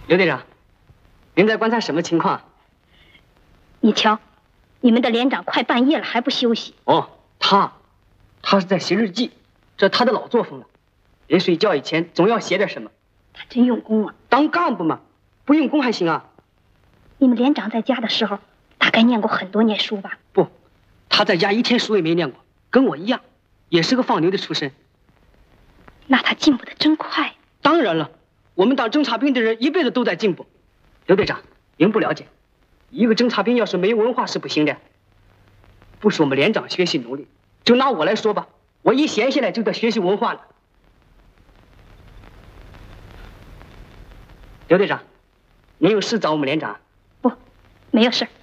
刘队长，您在观察什么情况？ 你瞧，你们的连长快半夜了还不休息。 哦，他是在写日记，这他的老作风了。临睡觉以前总要写点什么。 他真用功啊！ 当干部嘛，不用功还行啊。 你们连长在家的时候，大概念过很多年书吧？ 不，他在家一天书也没念过，跟我一样，也是个放牛的出身。 那他进步的真快。 当然了，我们当侦察兵的人一辈子都在进步。刘队长，您不了解，一个侦察兵要是没有文化是不行的。不是我们连长学习努力，就拿我来说吧，我一闲下来就得学习文化了。刘队长，您有事找我们连长？ 不，没有事。